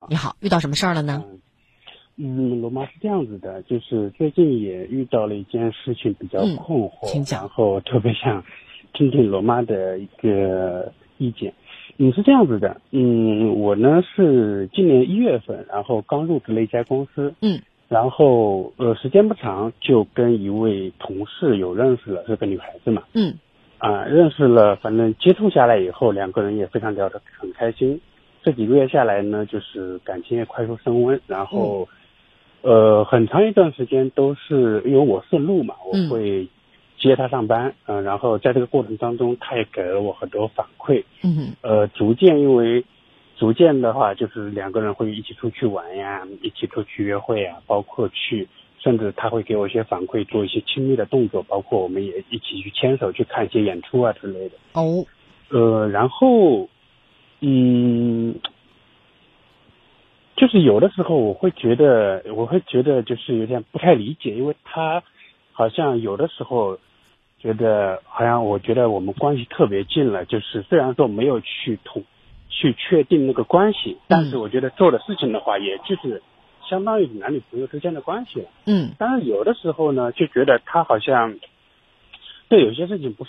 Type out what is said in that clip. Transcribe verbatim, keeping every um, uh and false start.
你好，遇到什么事儿了呢？ 嗯，罗妈是这样子的，就是最近也遇到了一件事情比较困惑， 嗯、请讲。 然后特别想听听罗妈的一个意见。嗯，是这样子的，嗯，我呢是今年一月份，然后刚入职了一家公司， 嗯， 然后呃时间不长就跟一位同事有认识了，是个女孩子嘛， 嗯， 啊、呃，认识了，反正接触下来以后，两个人也非常聊得很开心。这几个月下来呢，就是感情也快速升温，然后。嗯呃，很长一段时间都是因为我顺路嘛，我会接他上班，嗯、呃，然后在这个过程当中，他也给了我很多反馈， 嗯， 呃，逐渐因为逐渐的话，就是两个人会一起出去玩呀，一起出去约会啊，包括去，甚至他会给我一些反馈，做一些亲密的动作，包括我们也一起去牵手去看一些演出啊之类的。 哦， 呃，然后，嗯。就是有的时候我会觉得，我会觉得就是有点不太理解，因为他好像有的时候觉得，好像我觉得我们关系特别近了，就是虽然说没有去统去确定那个关系，但是我觉得做的事情的话，也就是相当于男女朋友之间的关系了。 嗯， 但是有的时候呢，就觉得他好像对有些事情不是